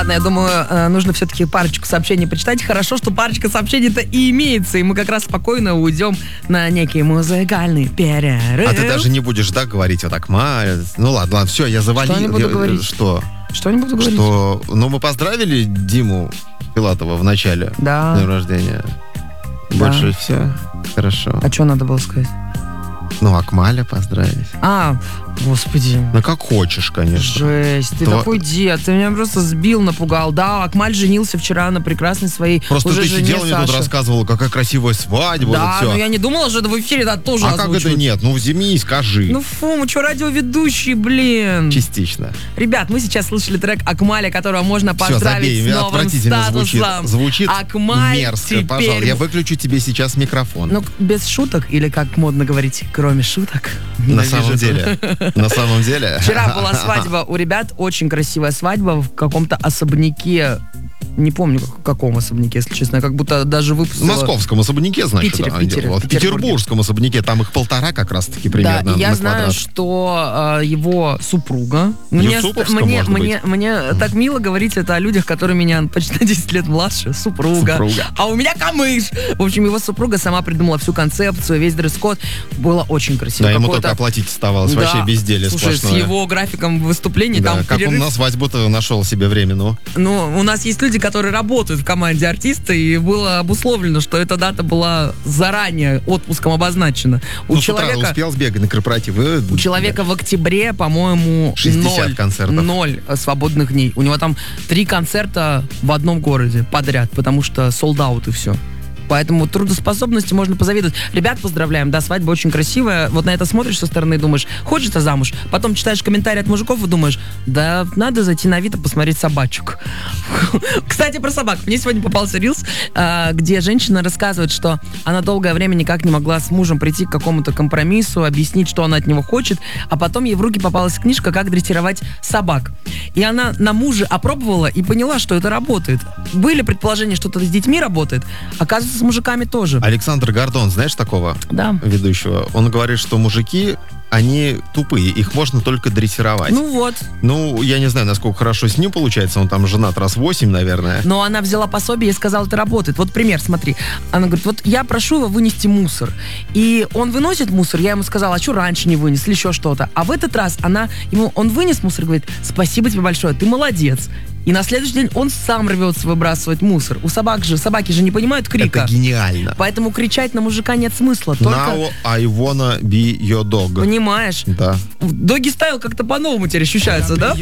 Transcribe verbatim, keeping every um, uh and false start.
Ладно, я думаю, нужно все-таки парочку сообщений почитать. Хорошо, что парочка сообщений-то и имеется, и мы как раз спокойно уйдем на некий музыкальный перерыв. А ты даже не будешь, да, говорить вот так, ма... Ну ладно, ладно, все, я завалил. Что не буду говорить? Что? Что не буду говорить? Что, ну, мы поздравили Диму Филатова в начале да. дня рождения. Больше да. все. Хорошо. А что надо было сказать? Ну, Акмаля поздравить. А, господи. Ну, как хочешь, конечно. Жесть, ты То... такой дед, ты меня просто сбил, напугал. Да, Акмаль женился вчера на прекрасной своей Просто уже ты жене сидела и тут рассказывала, какая красивая свадьба. Да, вот но я не думала, что это в эфире да, тоже А озвучивают. как это нет? Ну, вземи и скажи. Ну, фу, мы что, радиоведущие, блин. Частично. Ребят, мы сейчас слышали трек Акмаля, которого можно поздравить Все, забей, с новым статусом. Звучит, звучит Акмаль мерзко, теперь... пожалуйста. Я выключу тебе сейчас микрофон. Ну, без шуток, или как модно говорить, кроме шуток. На самом деле. На самом деле. Вчера была свадьба у ребят, очень красивая свадьба в каком-то особняке. Не помню, в каком особняке, если честно. Как будто даже выпустила... В московском особняке, значит. Питере, да, в Питере, в Петербургском особняке. Там их полтора как раз-таки примерно. Да, и я на знаю, квадрат. что э, его супруга... Мне, мне, мне, мне mm. так мило говорить это о людях, которые меня почти на десять лет младше. Супруга. Супруга. А у меня камыш. В общем, его супруга сама придумала всю концепцию, весь дресс-код. Было очень красиво. Да, ему только оплатить оставалось. Да. Вообще безделие Слушай, сплошное. с его графиком выступлений да, там как перерыв... он на свадьбу-то нашел себе время, ну? Ну, у нас есть люди, которые работают в команде артиста, и было обусловлено, что эта дата была заранее отпуском обозначена. У ну, человека... с утра успел сбегать на корпоративы. У человека да. в октябре, по-моему, шестьдесят концертов. ноль свободных дней. У него там три концерта в одном городе подряд, потому что солд-аут и все. Поэтому трудоспособности можно позавидовать. Ребят, поздравляем, да, свадьба очень красивая. Вот на это смотришь со стороны и думаешь, хочется замуж. Потом читаешь комментарии от мужиков и думаешь, да, надо зайти на Авито посмотреть собачек. Кстати, про собак. Мне сегодня попался рилс, где женщина рассказывает, что она долгое время никак не могла с мужем прийти к какому-то компромиссу, объяснить, что она от него хочет, а потом ей в руки попалась книжка «Как дрессировать собак». И она на муже опробовала и поняла, что это работает. Были предположения, что это с детьми работает, оказывается, с мужиками тоже. Александр Гордон, знаешь такого да. ведущего? Он говорит, что мужики, они тупые, их можно только дрессировать. Ну вот. Ну, я не знаю, насколько хорошо с ним получается, он там женат раз восемь, наверное. Но она взяла пособие и сказала, это работает. Вот пример, смотри. Она говорит, вот я прошу его вынести мусор. И он выносит мусор, я ему сказала, а что раньше не вынес, или еще что-то. А в этот раз она, ему, он вынес мусор и говорит, спасибо тебе большое, ты молодец. И на следующий день он сам рвется выбрасывать мусор. У собак же, собаки же не понимают крика. Это гениально. Поэтому кричать на мужика нет смысла. Только... Now I wanna be your dog. Понимаешь? Да. Доги стайл как-то по-новому теперь ощущается, да?